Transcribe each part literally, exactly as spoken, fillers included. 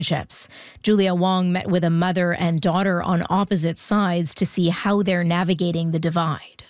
relationships. Julia Wong met with a mother and daughter on opposite sides to see how they're navigating the divide.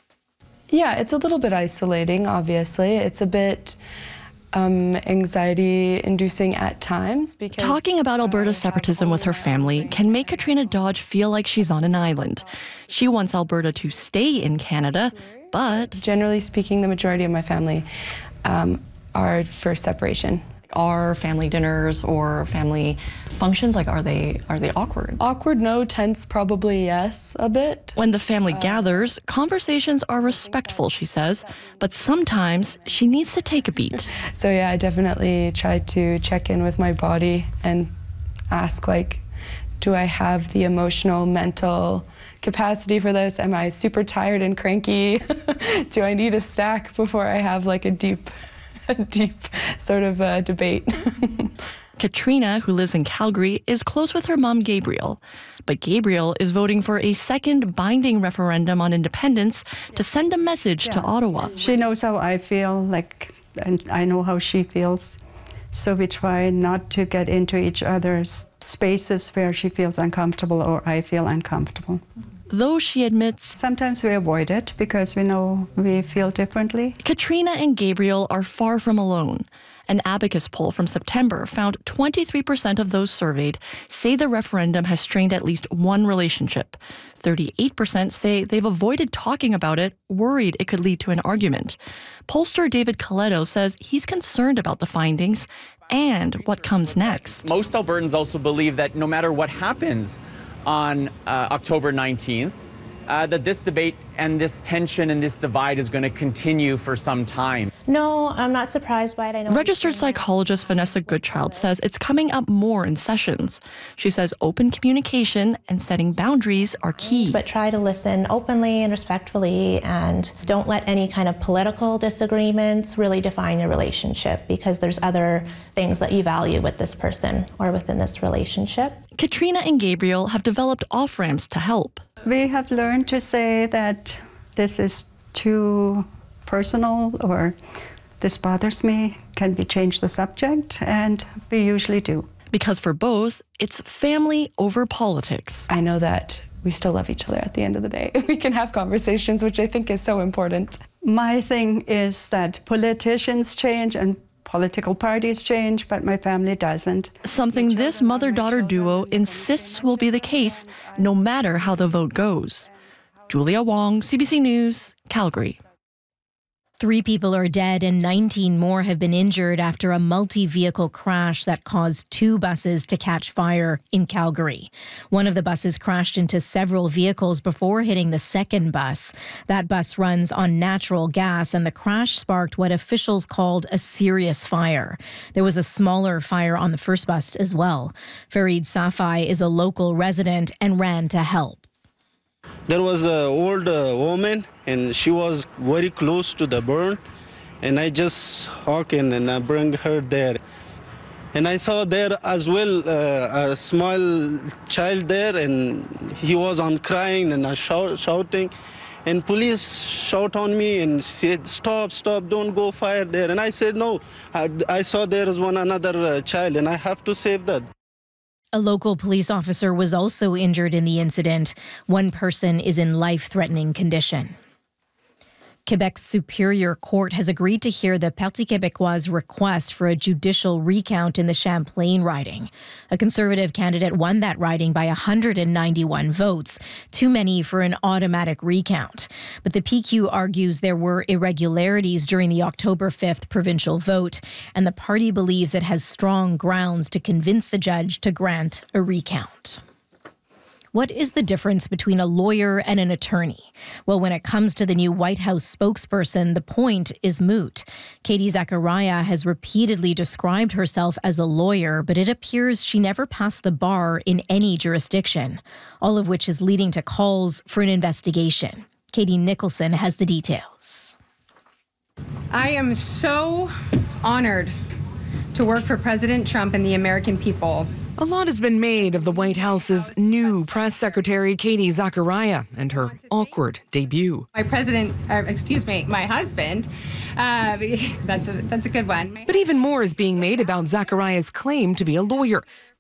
Yeah, it's a little bit isolating, obviously. It's a bit um, anxiety-inducing at times. Because Talking about Alberta's separatism with her family can make Katrina Dodge feel like she's on an island. She wants Alberta to stay in Canada, but... Generally speaking, the majority of my family um, are for separation. Are family dinners or family functions, like, are they are they awkward? Awkward, no. Tense, probably yes, a bit. When the family gathers, conversations are respectful, she says, but sometimes she needs to take a beat. So yeah, I definitely try to check in with my body and ask, like, do I have the emotional, mental capacity for this? Am I super tired and cranky? Do I need a snack before I have, like, a deep... a deep sort of uh, debate. Katrina, who lives in Calgary, is close with her mom, Gabriel. But Gabriel is voting for a second binding referendum on independence to send a message yeah. to Ottawa. She knows how I feel, like, and I know how she feels. So we try not to get into each other's spaces where she feels uncomfortable or I feel uncomfortable. Though she admits... Sometimes we avoid it because we know we feel differently. Katrina and Gabriel are far from alone. An Abacus poll from September found twenty-three percent of those surveyed say the referendum has strained at least one relationship. thirty-eight percent say they've avoided talking about it, worried it could lead to an argument. Pollster David Coletto says he's concerned about the findings and what comes next. Most Albertans also believe that no matter what happens on uh, October nineteenth, uh, that this debate and this tension and this divide is going to continue for some time. No, I'm not surprised by it. I know. Registered psychologist Vanessa Goodchild says it's coming up more in sessions. She says open communication and setting boundaries are key. But try to listen openly and respectfully, and don't let any kind of political disagreements really define your relationship, because there's other things that you value with this person or within this relationship. Katrina and Gabriel have developed off-ramps to help. We have learned to say that this is too personal or this bothers me. Can we change the subject? And we usually do. Because for both, it's family over politics. I know that we still love each other at the end of the day. We can have conversations, which I think is so important. My thing is that politicians change and political parties change, but my family doesn't. Something this mother-daughter duo insists will be the case, no matter how the vote goes. Julia Wong, C B C News, Calgary. Three people are dead and nineteen more have been injured after a multi-vehicle crash that caused two buses to catch fire in Calgary. One of the buses crashed into several vehicles before hitting the second bus. That bus runs on natural gas, and the crash sparked what officials called a serious fire. There was a smaller fire on the first bus as well. Fareed Safai is a local resident and ran to help. There was an old uh, woman, and she was very close to the burn, and I just walk in and I bring her there. And I saw there as well uh, a small child there, and he was on crying and I shout, shouting. And police shout on me and said, stop, stop, don't go fire there. And I said, no, I, I saw there is one another uh, child and I have to save that. A local police officer was also injured in the incident. One person is in life-threatening condition. Quebec's Superior Court has agreed to hear the Parti Québécois' request for a judicial recount in the Champlain riding. A Conservative candidate won that riding by one hundred ninety-one votes, too many for an automatic recount. But the P Q argues there were irregularities during the October fifth provincial vote, and the party believes it has strong grounds to convince the judge to grant a recount. What is the difference between a lawyer and an attorney? Well, when it comes to the new White House spokesperson, the point is moot. Katie Zachariah has repeatedly described herself as a lawyer, but it appears she never passed the bar in any jurisdiction, all of which is leading to calls for an investigation. Katie Nicholson has the details. I am so honored to work for President Trump and the American people. A lot has been made of the White House's new press secretary, Katie Zachariah, and her awkward debut. My president, uh, excuse me, my husband, uh, that's, a, that's a good one. But even more is being made about Zachariah's claim to be a lawyer.